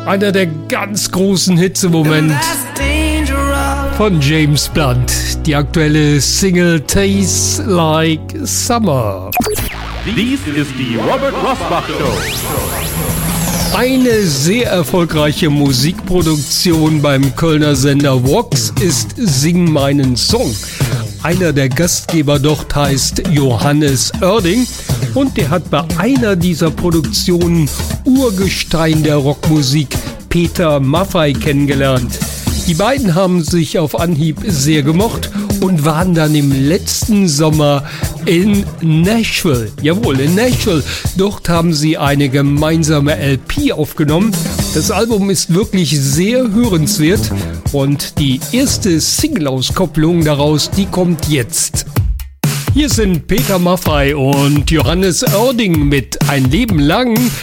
Einer der ganz großen Hits im Moment von James Blunt. Die aktuelle Single Tastes Like Summer. Dies ist die Robert Rosbach Show. Eine sehr erfolgreiche Musikproduktion beim Kölner Sender Vox ist Sing meinen Song. Einer der Gastgeber dort heißt Johannes Oerding und der hat bei einer dieser Produktionen Urgestein der Rockmusik Peter Maffay kennengelernt. Die beiden haben sich auf Anhieb sehr gemocht und waren dann im letzten Sommer in Nashville. Jawohl, in Nashville. Dort haben sie eine gemeinsame LP aufgenommen. Das Album ist wirklich sehr hörenswert und die erste Single-Auskopplung daraus, die kommt jetzt. Hier sind Peter Maffay und Johannes Oerding mit Ein Leben lang